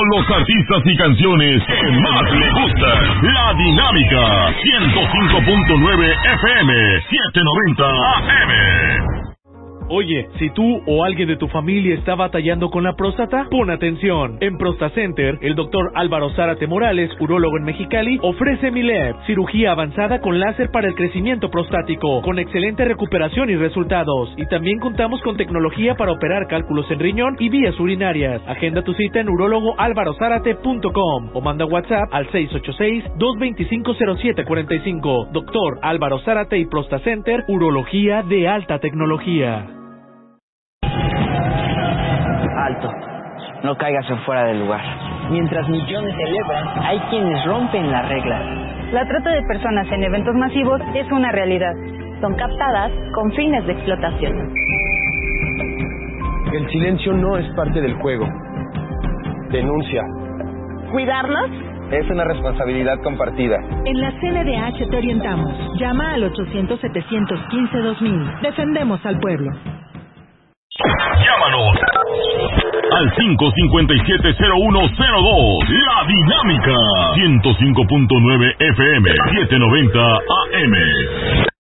con los artistas y canciones que más le gustan. La Dinámica 105.9 FM 790 AM. Oye, si tú o alguien de tu familia está batallando con la próstata, pon atención. En ProstaCenter, el doctor Álvaro Zárate Morales, urólogo en Mexicali, ofrece Milev, cirugía avanzada con láser para el crecimiento prostático, con excelente recuperación y resultados. Y también contamos con tecnología para operar cálculos en riñón y vías urinarias. Agenda tu cita en urólogoalvarozárate.com o manda WhatsApp al 686-225-0745. Doctor Álvaro Zárate y ProstaCenter, urología de alta tecnología. Alto, no caigas en fuera del lugar. Mientras millones celebran, hay quienes rompen las reglas. La trata de personas en eventos masivos es una realidad. Son captadas con fines de explotación. El silencio no es parte del juego. Denuncia. ¿Cuidarlos? Es una responsabilidad compartida. En la CNDH te orientamos. Llama al 800-715-2000. Defendemos al pueblo. Llámanos al 557-0102. La Dinámica 105.9 FM 790 AM.